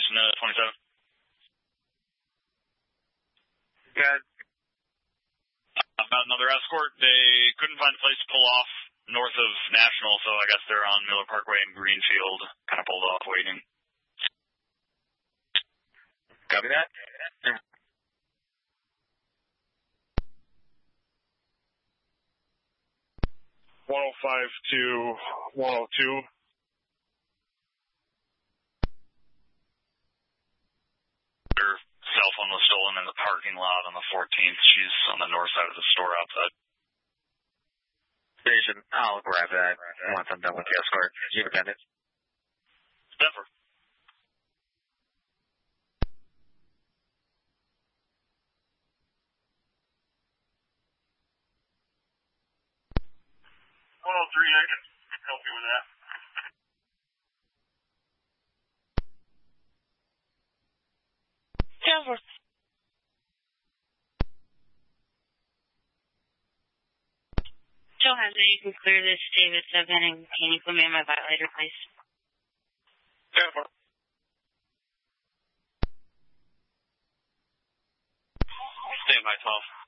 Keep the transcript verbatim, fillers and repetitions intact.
Houston uh, twenty-seven. Good. About another escort. They couldn't find a place to pull off north of National, so I guess they're on Miller Parkway and Greenfield. Kind of pulled off waiting. Copy that. one oh five to one oh two. Her cell phone was stolen in the parking lot on the fourteenth. She's on the north side of the store outside. Station. I'll grab that once I'm done with the escort. You have it. Denver. one oh three, I can help you with that. Denver. Joe has it. You can clear this David seven and can you put me in my violator, please? Denver. Stand by twelve.